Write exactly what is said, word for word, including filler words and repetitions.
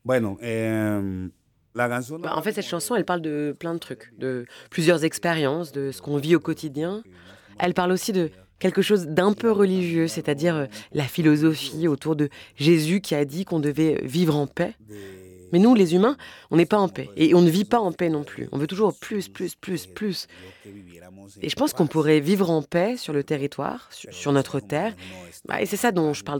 Bueno, em, la canción Bah, en habla fait, cette como chanson, de, elle parle de plein de trucs, de plusieurs expériences, de ce qu'on vit au quotidien. que no somos Elle parle aussi de iguales quelque chose d'un y peu habla también religieux, de c'est-à-dire, heu, algo un la poquito philosophie religioso, autour de Jésus qui a dit qu'on devait vivre en paix. Mais nous, les de humains, on n'est pas ese en como paix todo ese et on ne vit pas proceso en paix non plus. de, On veut que toujours plus, plus, Jesús plus, eh, plus. pidió que viviéramos Et en je pense qu'on paz, pourrait vivre en paix sur le ¿cierto? territoire, su Pero sur los notre seres terre. humanos no Bah et c'est estamos ça en dont paz je ni parle